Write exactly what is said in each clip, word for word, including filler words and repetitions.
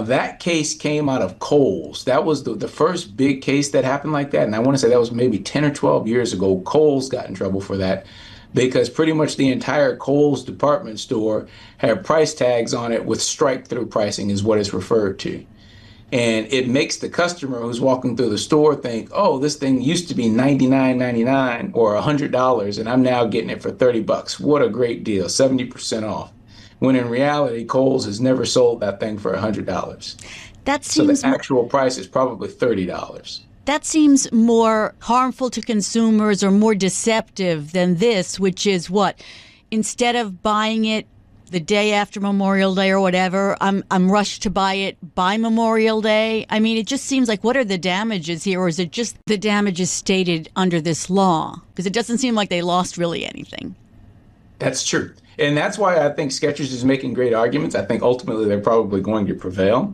that case came out of Kohl's. That was the, the first big case that happened like that. And I want to say that was maybe ten or twelve years ago. Kohl's got in trouble for that because pretty much the entire Kohl's department store had price tags on it with strike-through pricing is what it's referred to. And it makes the customer who's walking through the store think, oh, this thing used to be ninety-nine ninety-nine or one hundred dollars, and I'm now getting it for thirty bucks. What a great deal, seventy percent off. When in reality, Kohl's has never sold that thing for one hundred dollars. That seems so the actual price is probably thirty dollars. That seems more harmful to consumers or more deceptive than this, which is what? Instead of buying it the day after Memorial Day or whatever, I'm I'm rushed to buy it by Memorial Day. I mean, it just seems like, what are the damages here? Or is it just the damages stated under this law? Because it doesn't seem like they lost really anything. That's true. And that's why I think Skechers is making great arguments. I think ultimately they're probably going to prevail.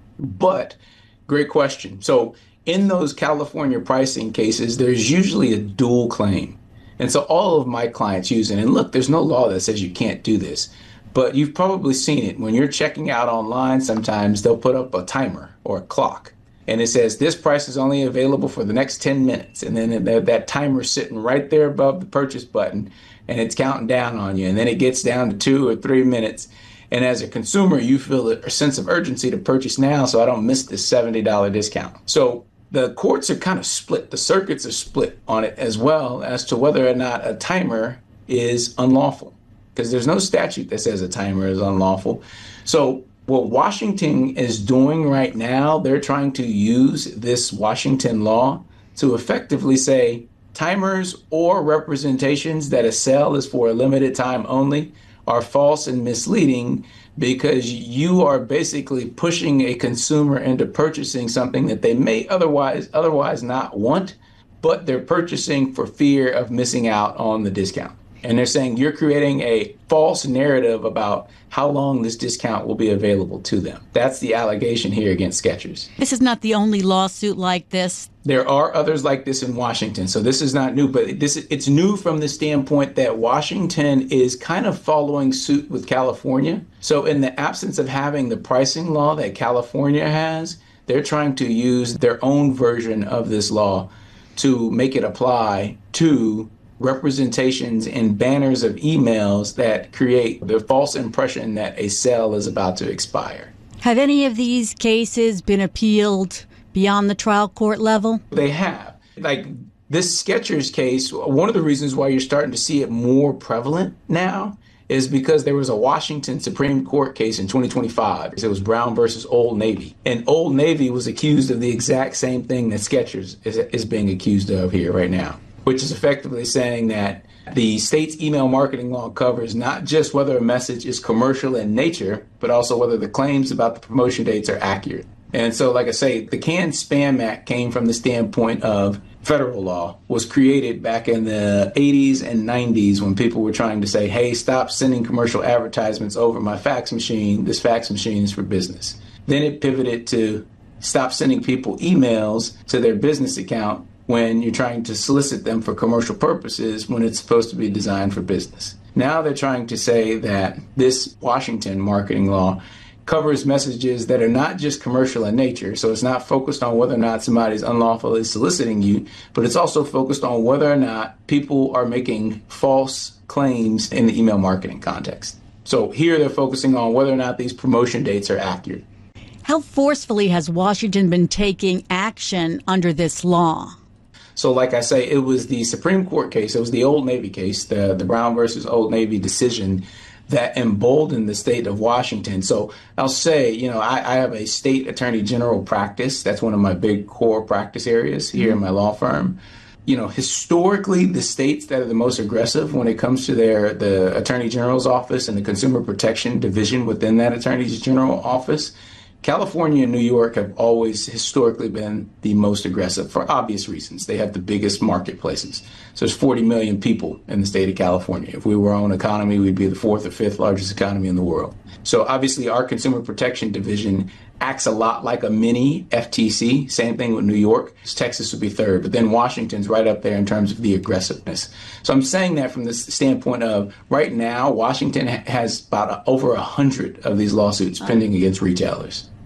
But great question. So in those California pricing cases, there's usually a dual claim. And so all of my clients use it. And look, there's no law that says you can't do this. But you've probably seen it. When you're checking out online, sometimes they'll put up a timer or a clock. And it says this price is only available for the next ten minutes. And then that, that timer's sitting right there above the purchase button. And it's counting down on you. And then it gets down to two or three minutes. And as a consumer, you feel a sense of urgency to purchase now so I don't miss this seventy dollars discount. So the courts are kind of split. The circuits are split on it as well as to whether or not a timer is unlawful. Because there's no statute that says a timer is unlawful. So what Washington is doing right now, they're trying to use this Washington law to effectively say timers or representations that a sale is for a limited time only are false and misleading because you are basically pushing a consumer into purchasing something that they may otherwise otherwise not want, but they're purchasing for fear of missing out on the discount. And they're saying you're creating a false narrative about how long this discount will be available to them. That's the allegation here against Skechers. This is not the only lawsuit like this. There are others like this in Washington. So this is not new, but this it's new from the standpoint that Washington is kind of following suit with California. So in the absence of having the pricing law that California has, they're trying to use their own version of this law to make it apply to representations and banners of emails that create the false impression that a sale is about to expire. Have any of these cases been appealed beyond the trial court level? They have. Like this Skechers case, one of the reasons why you're starting to see it more prevalent now is because there was a Washington Supreme Court case in twenty twenty-five. It was Brown versus Old Navy. And Old Navy was accused of the exact same thing that Skechers is, is being accused of here right now, which is effectively saying that the state's email marketing law covers not just whether a message is commercial in nature, but also whether the claims about the promotion dates are accurate. And so, like I say, the Canned Spam Act came from the standpoint of federal law, was created back in the eighties and nineties when people were trying to say, hey, stop sending commercial advertisements over my fax machine. This fax machine is for business. Then it pivoted to stop sending people emails to their business account when you're trying to solicit them for commercial purposes when it's supposed to be designed for business. Now they're trying to say that this Washington marketing law covers messages that are not just commercial in nature. So it's not focused on whether or not somebody's unlawfully soliciting you, but it's also focused on whether or not people are making false claims in the email marketing context. So here they're focusing on whether or not these promotion dates are accurate. How forcefully has Washington been taking action under this law? So like I say, it was the Supreme Court case. It was the Old Navy case, the, the Brown versus Old Navy decision that emboldened the state of Washington. So I'll say, you know, I, I have a state attorney general practice. That's one of my big core practice areas here mm-hmm. in my law firm. You know, historically, the states that are the most aggressive when it comes to their the attorney general's office and the consumer protection division within that attorney general office, California and New York have always historically been the most aggressive for obvious reasons. They have the biggest marketplaces. So there's forty million people in the state of California. If we were our own economy, we'd be the fourth or fifth largest economy in the world. So obviously our consumer protection division acts a lot like a mini F T C. Same thing with New York. Texas would be third, but then Washington's right up there in terms of the aggressiveness. So I'm saying that from the standpoint of right now, Washington has about over a hundred of these lawsuits pending against retailers.